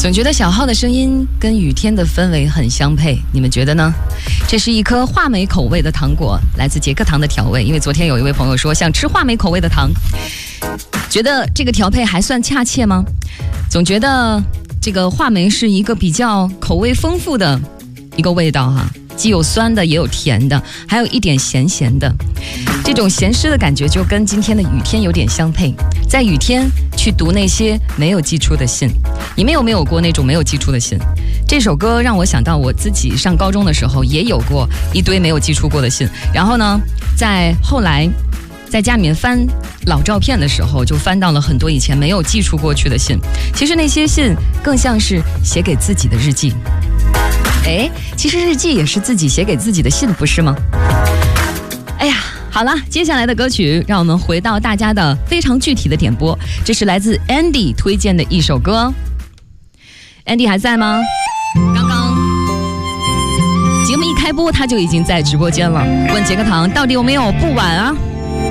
总觉得小号的声音跟雨天的氛围很相配，你们觉得呢？这是一颗话梅口味的糖果，来自捷克糖的调味。因为昨天有一位朋友说想吃话梅口味的糖，觉得这个调配还算恰切吗？总觉得这个话梅是一个比较口味丰富的一个味道哈，既有酸的也有甜的，还有一点咸咸的，这种咸湿的感觉就跟今天的雨天有点相配。在雨天去读那些没有寄出的信，你们有没有过那种没有寄出的信？这首歌让我想到我自己上高中的时候也有过一堆没有寄出过的信，然后呢在后来在家里面翻老照片的时候，就翻到了很多以前没有寄出过去的信。其实那些信更像是写给自己的日记。其实日记也是自己写给自己的信，不是吗？哎呀，好了，接下来的歌曲让我们回到大家的非常具体的点播，这是来自 Andy 推荐的一首歌。 Andy 还在吗？刚刚节目一开播他就已经在直播间了，问杰克堂到底有没有不晚啊？